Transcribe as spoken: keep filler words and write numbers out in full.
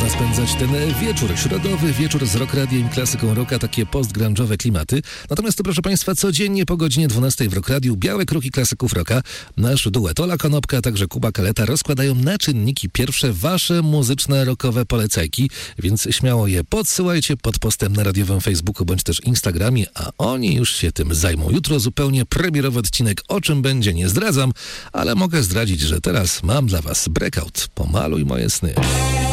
można spędzać ten wieczór, środowy wieczór z Rock Radiem i klasyką rocka, takie post-grunge'owe klimaty. Natomiast to, proszę Państwa, codziennie po godzinie dwunastej w Rock Radiu białe kroki klasyków rocka. Nasz duet Ola Konopka, a także Kuba Kaleta rozkładają na czynniki pierwsze wasze muzyczne, rockowe polecajki, więc śmiało je podsyłajcie pod postem na radiowym Facebooku bądź też Instagramie, a oni już się tym zajmą. Jutro zupełnie premierowy odcinek, o czym będzie nie zdradzam, ale mogę zdradzić, że teraz mam dla was breakout. Pomaluj moje sny.